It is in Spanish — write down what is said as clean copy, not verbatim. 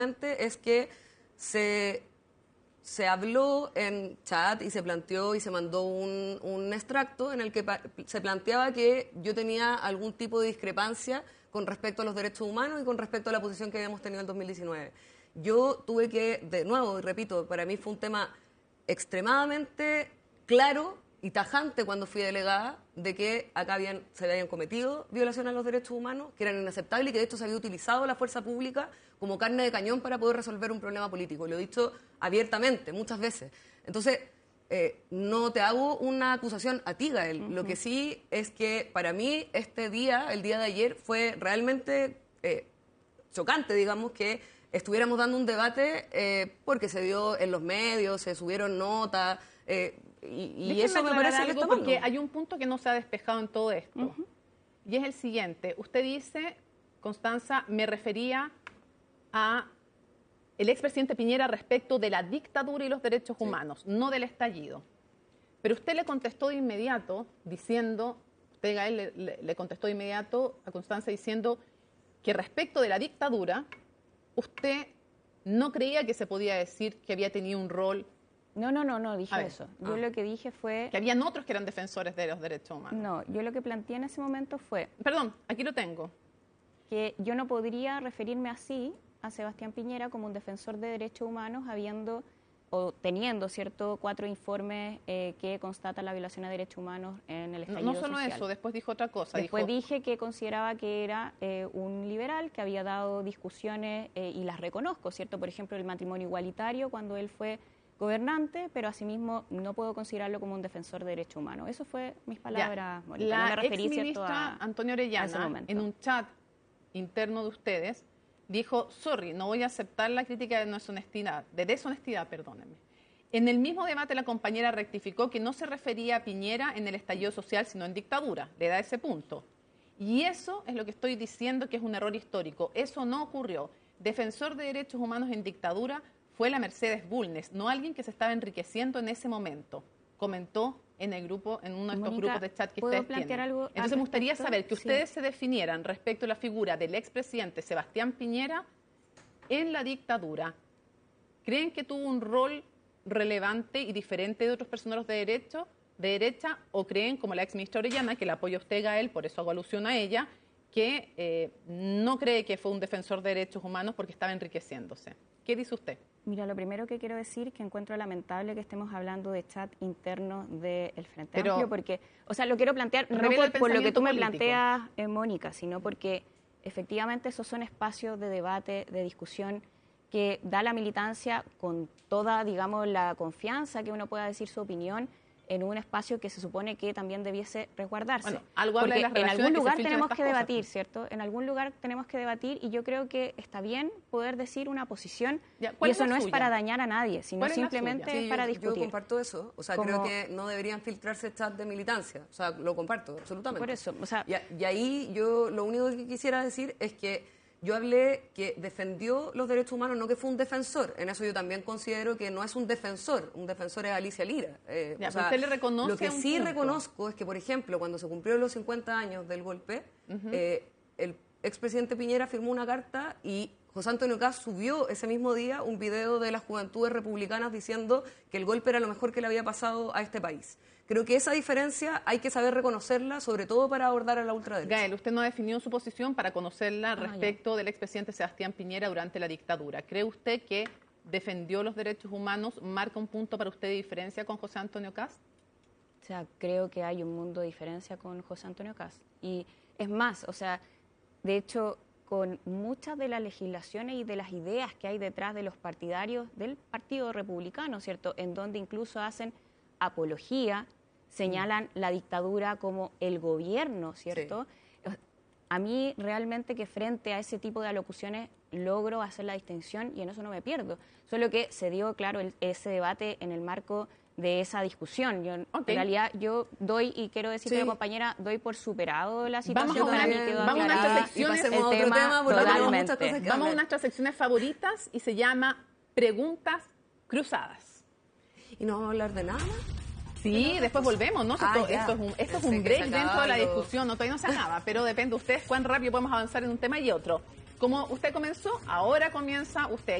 es que se habló en chat y se planteó y se mandó un extracto en el que se planteaba que yo tenía algún tipo de discrepancia con respecto a los derechos humanos y con respecto a la posición que habíamos tenido en 2019. Yo tuve que, de nuevo, y repito, para mí fue un tema extremadamente claro y tajante cuando fui delegada de que acá se habían cometido violaciones a los derechos humanos, que eran inaceptables y que de hecho se había utilizado la fuerza pública como carne de cañón para poder resolver un problema político. Lo he dicho abiertamente, muchas veces. Entonces, no te hago una acusación a ti, Gael. Lo que sí es que para mí este día, el día de ayer, fue realmente chocante, digamos, que estuviéramos dando un debate porque se dio en los medios, se subieron notas... Y eso me parece que está mal, porque hay un punto que no se ha despejado en todo esto. Y es el siguiente. Usted dice, Constanza, me refería a el expresidente Piñera respecto de la dictadura y los derechos humanos, no del estallido. Pero usted le contestó de inmediato diciendo, usted, Gael, le contestó de inmediato a Constanza diciendo que respecto de la dictadura, usted no creía que se podía decir que había tenido un rol. No dije eso. Yo lo que dije fue... Que habían otros que eran defensores de los derechos humanos. No, yo lo que planteé en ese momento fue... Perdón, aquí lo tengo. Que yo no podría referirme así a Sebastián Piñera como un defensor de derechos humanos habiendo o teniendo, ¿cierto?, 4 informes que constatan la violación de derechos humanos en el estallido social. No solo eso, después dijo otra cosa. Después dije que consideraba que era un liberal, que había dado discusiones y las reconozco, ¿cierto? Por ejemplo, el matrimonio igualitario cuando él fue gobernante, pero asimismo no puedo considerarlo como un defensor de derechos humanos. Eso fue mis palabras, Mónica. La no me referí, exministra Antonio Orellana, en un chat interno de ustedes, dijo, sorry, no voy a aceptar la crítica de deshonestidad, perdónenme. En el mismo debate la compañera rectificó que no se refería a Piñera en el estallido social, sino en dictadura. Le da ese punto. Y eso es lo que estoy diciendo que es un error histórico. Eso no ocurrió. Defensor de derechos humanos en dictadura fue la Mercedes Bulnes, no alguien que se estaba enriqueciendo en ese momento, comentó en el grupo, en uno de estos grupos de chat que ustedes tienen. Entonces me gustaría saber que ustedes se definieran respecto a la figura del expresidente Sebastián Piñera en la dictadura. ¿Creen que tuvo un rol relevante y diferente de otros personeros de derecha, o creen, como la exministra Orellana, que la apoya usted, Gael, por eso hago alusión a ella, que no cree que fue un defensor de derechos humanos porque estaba enriqueciéndose? ¿Qué dice usted? Mira, lo primero que quiero decir es que encuentro lamentable que estemos hablando de chat interno del Frente Amplio, porque, o sea, lo quiero plantear no por lo que tú me planteas, Mónica, sino porque efectivamente esos son espacios de debate, de discusión, que da la militancia con toda, digamos, la confianza que uno pueda decir su opinión en un espacio que se supone que también debiese resguardarse. Bueno, algo habla de las en algún lugar tenemos que debatir, cosas, ¿cierto? En algún lugar tenemos que debatir y yo creo que está bien poder decir una posición y eso no es para dañar a nadie, sino simplemente es para discutir. Yo comparto eso, o sea, creo que no deberían filtrarse chats de militancia, o sea, lo comparto absolutamente. Por eso, o sea, y ahí yo lo único que quisiera decir es que yo hablé que defendió los derechos humanos, no que fue un defensor. En eso yo también considero que no es un defensor es Alicia Lira. O sea, ¿usted le reconoce lo que sí punto? Reconozco es que, por ejemplo, cuando se cumplieron los 50 años del golpe, el expresidente Piñera firmó una carta y José Antonio Kast subió ese mismo día un video de las Juventudes Republicanas diciendo que el golpe era lo mejor que le había pasado a este país. Creo que esa diferencia hay que saber reconocerla, sobre todo para abordar a la ultraderecha. Gael, usted no ha definido su posición para conocerla respecto del expresidente Sebastián Piñera durante la dictadura. ¿Cree usted que defendió los derechos humanos? ¿Marca un punto para usted de diferencia con José Antonio Kast? O sea, creo que hay un mundo de diferencia con José Antonio Kast. Y es más, o sea, de hecho, con muchas de las legislaciones y de las ideas que hay detrás de los partidarios del Partido Republicano, ¿cierto? En donde incluso hacen apología, señalan la dictadura como el gobierno, ¿cierto? Sí. A mí realmente que frente a ese tipo de alocuciones logro hacer la distinción y en eso no me pierdo. Solo que se dio, claro, ese debate en el marco de esa discusión. Yo, en realidad, yo doy, y quiero decirle, compañera, doy por superado la situación. Vamos a nuestras secciones favoritas y se llama Preguntas Cruzadas. ¿Y no vamos a hablar de nada? Sí, después volvemos, ¿no? Esto es un break dentro de la discusión, no, todavía no se acaba, pero depende de ustedes cuán rápido podemos avanzar en un tema y otro. Como usted comenzó, ahora comienza usted.